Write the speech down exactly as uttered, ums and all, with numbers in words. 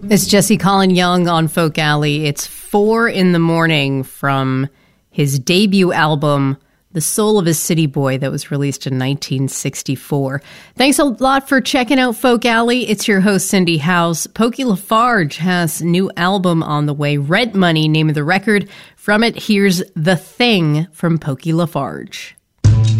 It's Jesse Colin Young on Folk Alley. It's four in the morning from his debut album, The Soul of a City Boy, that was released in nineteen sixty-four. Thanks a lot for checking out Folk Alley. It's your host, Cindy House. Pokey LaFarge has a new album on the way, Rent Money, name of the record. From it, here's The Thing from Pokey LaFarge.